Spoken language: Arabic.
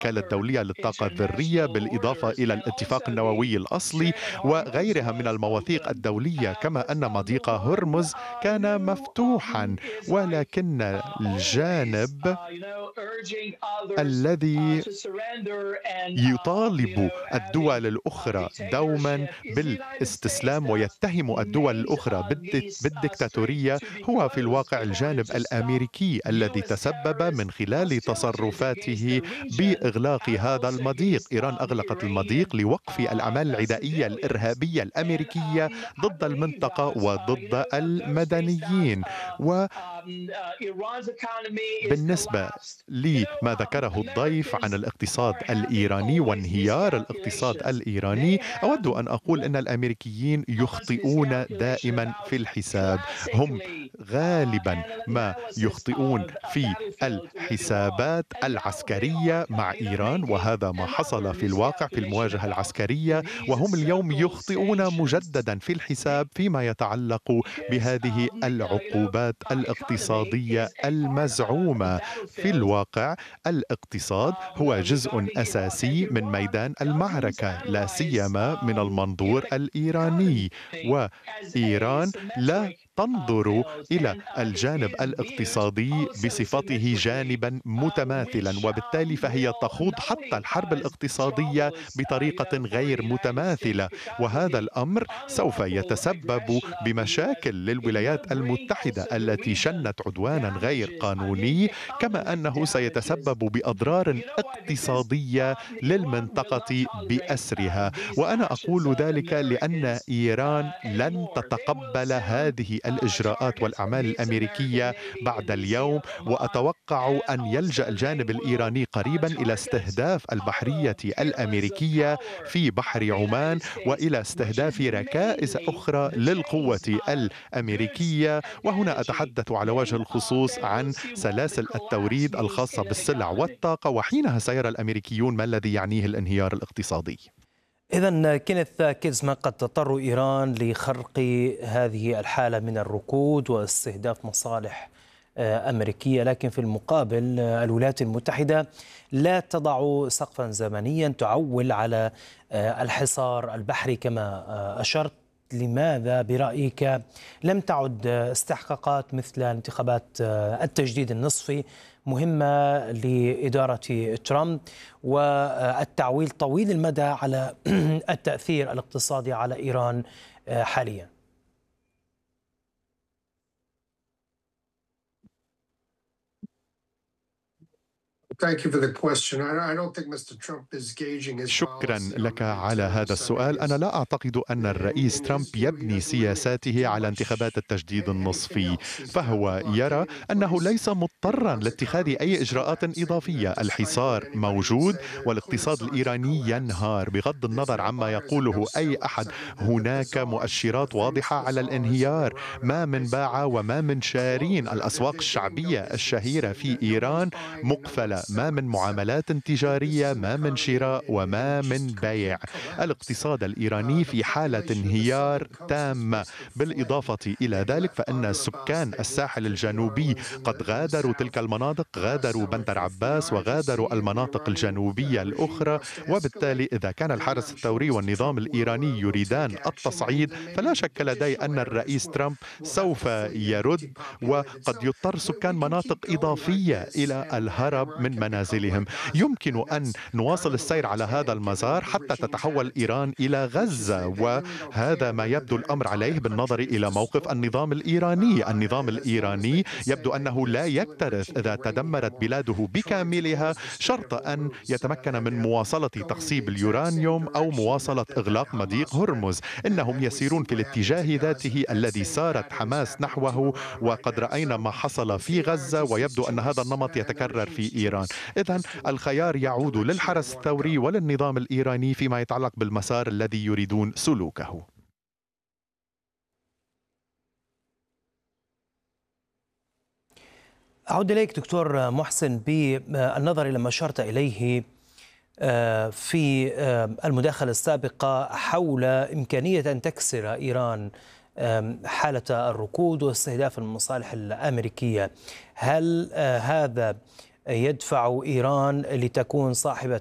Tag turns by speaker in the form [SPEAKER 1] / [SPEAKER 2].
[SPEAKER 1] الوكالة الدولية للطاقة الذرية، بالإضافة إلى الاتفاق النووي الأصلي وغيرها من المواثيق الدولية، كما أن مضيق هرمز كان مفتوحا، ولكن الجانب الذي يطالب الدول الأخرى دوما بالاستسلام ويتهم الدول الأخرى بالدكتاتورية هو في الواقع الجانب الأمريكي الذي تسبب من خلال تصرفاته بإغلاق هذا المضيق. إيران أغلقت المضيق لوقف الأعمال العدائية الإرهابية الأمريكية ضد المنطقة وضد المدنيين. وبالنسبة لما ذكره الضيف عن الاقتصاد الإيراني وانهيار الاقتصاد الإيراني، أود أن أقول أن الأمريكيين يخطئون دائما في الحساب. هم غالبا ما يخطئون في الحسابات العسكرية مع إيران، وهذا ما حصل في الواقع في المواجهة العسكرية، وهم اليوم يخطئون مجددا في الحساب فيما يتعلق بهذه العقوبات الاقتصادية المزعومة. في الواقع الاقتصاد هو جزء أساسي من ميدان المعركة، لا سيما من المنظور الإيراني، وإيران لا تنظر إلى الجانب الاقتصادي بصفته جانبا متماثلا، وبالتالي فهي تخوض حتى الحرب الاقتصادية بطريقة غير متماثلة، وهذا الأمر سوف يتسبب بمشاكل للولايات المتحدة التي شنت عدوانا غير قانوني، كما أنه سيتسبب بأضرار اقتصادية للمنطقة بأسرها. وأنا أقول ذلك لأن إيران لن تتقبل هذه الإجراءات والأعمال الأمريكية بعد اليوم، وأتوقع أن يلجأ الجانب الإيراني قريبا إلى استهداف البحرية الأمريكية في بحر عمان وإلى استهداف ركائز أخرى للقوة الأمريكية. وهنا أتحدث على وجه الخصوص عن سلاسل التوريد الخاصة بالسلع والطاقة، وحينها سيرى الأمريكيون ما الذي يعنيه الانهيار الاقتصادي.
[SPEAKER 2] إذن كينيث كيزما، قد تضطر إيران لخرق هذه الحالة من الركود واستهداف مصالح أمريكية، لكن في المقابل الولايات المتحدة لا تضع سقفا زمنيا تعول على الحصار البحري كما أشرت. لماذا برأيك لم تعد استحقاقات مثل انتخابات التجديد النصفي مهمة لإدارة ترامب والتعويل طويل المدى على التأثير الاقتصادي على إيران حاليا؟
[SPEAKER 1] شكرا لك على هذا السؤال. أنا لا أعتقد أن الرئيس ترامب يبني سياساته على انتخابات التجديد النصفي، فهو يرى أنه ليس مضطرا لاتخاذ أي إجراءات إضافية. الحصار موجود والاقتصاد الإيراني ينهار بغض النظر عما يقوله أي أحد. هناك مؤشرات واضحة على الانهيار، ما من باع وما من شارين. الأسواق الشعبية الشهيرة في إيران مقفلة، ما من معاملات تجارية، ما من شراء وما من بيع. الاقتصاد الإيراني في حالة انهيار تامة. بالإضافة إلى ذلك فإن سكان الساحل الجنوبي قد غادروا تلك المناطق، غادروا بندر عباس وغادروا المناطق الجنوبية الأخرى، وبالتالي إذا كان الحرس الثوري والنظام الإيراني يريدان التصعيد فلا شك لدي أن الرئيس ترامب سوف يرد، وقد يضطر سكان مناطق إضافية إلى الهرب من منازلهم. يمكن أن نواصل السير على هذا المسار حتى تتحول إيران إلى غزة، وهذا ما يبدو الأمر عليه بالنظر إلى موقف النظام الإيراني. النظام الإيراني يبدو أنه لا يكترث إذا تدمرت بلاده بكاملها شرط أن يتمكن من مواصلة تخصيب اليورانيوم أو مواصلة إغلاق مضيق هرمز. إنهم يسيرون في الاتجاه ذاته الذي سارت حماس نحوه، وقد رأينا ما حصل في غزة، ويبدو أن هذا النمط يتكرر في إيران. إذن الخيار يعود للحرس الثوري وللنظام الإيراني فيما يتعلق بالمسار الذي يريدون سلوكه.
[SPEAKER 2] أعود إليك دكتور محسن بالنظر إلى ما أشرت إليه في المداخلة السابقة حول إمكانية أن تكسر إيران حالة الركود واستهداف المصالح الأمريكية. هل هذا يدفع إيران لتكون صاحبة